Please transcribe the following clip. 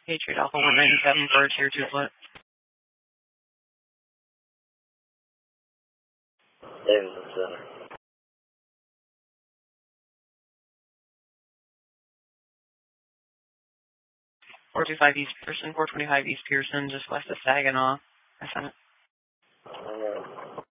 Patriot Alpha 197 for a tier 2 split. Davidson Center. 425 East Pearson, 425 East Pearson, just west of Saginaw. I sent it.